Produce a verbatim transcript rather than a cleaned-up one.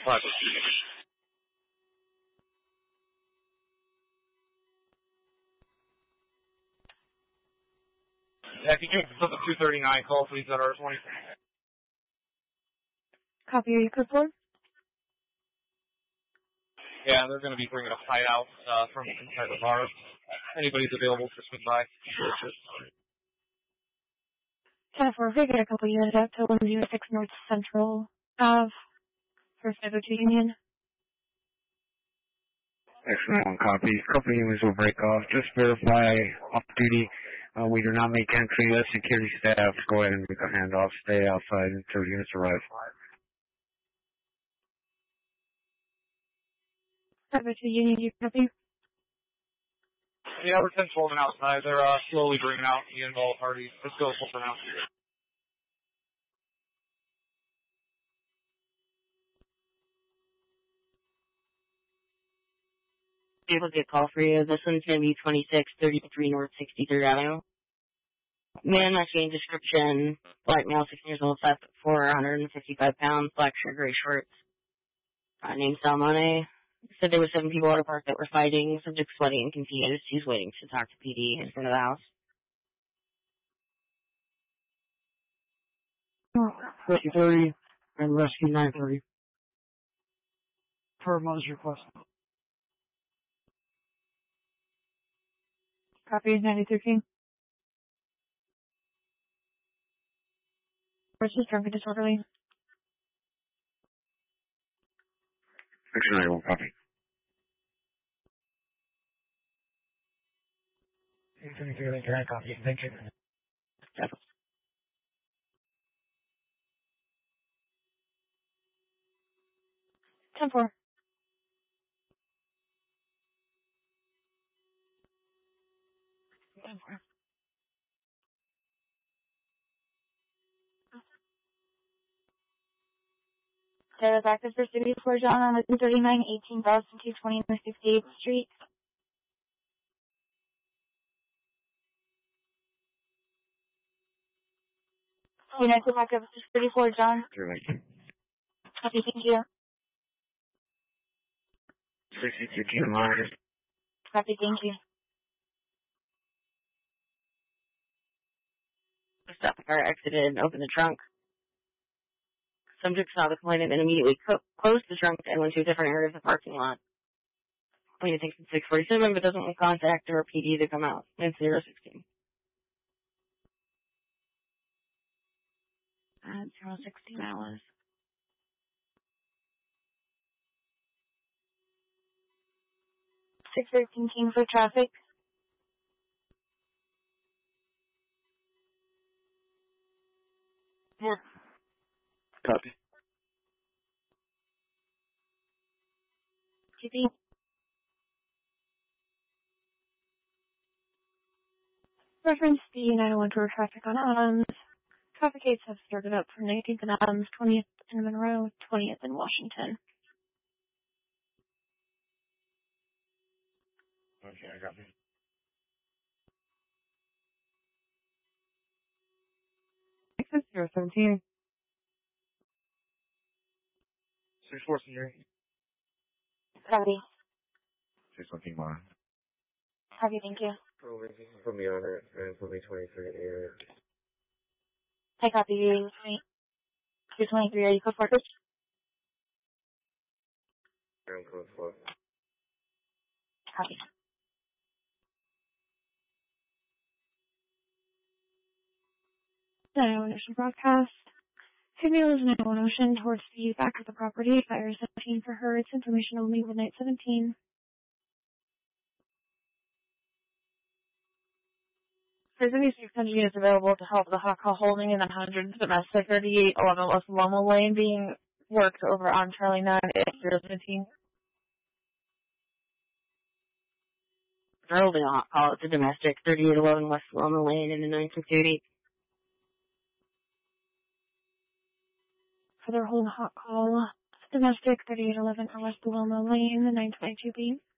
five. Yeah, if you can flip the two thirty-nine call, please, at R twenty. Copy, are you code four? Yeah, they're going to be bringing a hideout uh, from inside the bar. Anybody's available to swing by. ten four, we get a couple units out to one oh six North Central Ave for five oh two Union. Excellent, one copy. Couple units will break off. Just verify off duty. Uh, we do not make entry. Let security staff go ahead and make a handoff. Stay outside until units arrive. five oh two Union, do you copy? Yeah, we're ten twelve and outside. They're uh, slowly bringing out the involved parties. Let's go for now. Able to get a call for you. This one's going to be twenty-six thirty-three North sixty-third Avenue. Man, machine description, black male, sixteen years old, five foot four, one hundred fifty-five pounds, black shirt, gray shorts. Uh, name Salmone. Said there were seven people at a park that were fighting. Subject sweating and confused. He's waiting to talk to P D in front of the house. fifty thirty and rescue nine thirty. Per mother's request. Copy, ninety-three King. Versus drunk and disorderly. Section ninety-one, copy. seventy-three, can I copy? Thank you. ten four. ten four. There is active for City for John on one thirty-nine, eighteen thousand two hundred twenty North sixty-eighth Street. United Backup is thirty-four John. Copy, thank you. sixty-two King Monitor. Copy, thank you. Stopped the car, exited, and opened the trunk. Subject saw the complainant and immediately co- closed the trunk and went to a different area of the parking lot. Complainant takes six forty-seven, but doesn't want contact or P D to come out. It's zero sixteen. Uh, zero sixteen hours. six thirteen King for traffic. More. Copy. G P. Reference D nine oh one toward traffic on Adams. Traffic gates have started up from nineteenth and Adams, twentieth in Monroe, twentieth in Washington. Okay, I got it. Access zero seventeen. six four Senior. Copy. six one King Monitor. Copy, thank you. From the owner, and from the twenty-three area. I copy you. two twenty-three, are you code four? Ground code four. Copy. nine oh one Ocean broadcast. Female is nine oh one Ocean towards the back of the property. Fire seventeen for her. It's information only. Midnight seventeen. There's any six hundred units available to help the hot call holding in the hundreds domestic thirty-eight eleven West Loma Lane being worked over on Charlie nine zero seventeen. They're holding a hot call. It's a domestic thirty-eight eleven West Loma Lane in the nine six eight eight. For their whole hot call, domestic thirty-eight eleven West Loma Lane, the nine twenty-two B.